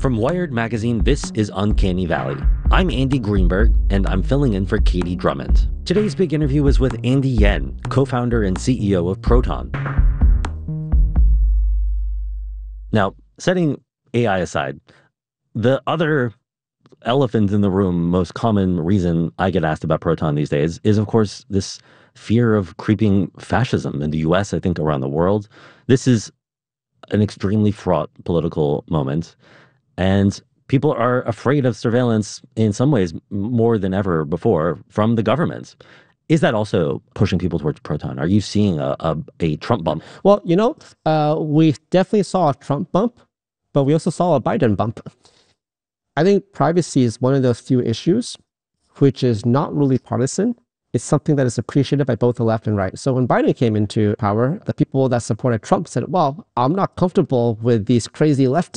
From Wired Magazine, this is Uncanny Valley. I'm Andy Greenberg, and I'm filling in for Katie Drummond. Today's big interview is with Andy Yen, co-founder and CEO of Proton. Now, setting AI aside, the other elephant in the room, most common reason I get asked about Proton these days is, of course, this fear of creeping fascism in the US, I think around the world. This is an extremely fraught political moment. And people are afraid of surveillance in some ways more than ever before from the government. Is that also pushing people towards Proton? Are you seeing a Trump bump? Well, we definitely saw a Trump bump, but we also saw a Biden bump. I think privacy is one of those few issues which is not really partisan. It's something that is appreciated by both the left and right. So when Biden came into power, the people that supported Trump said, well, I'm not comfortable with these crazy leftists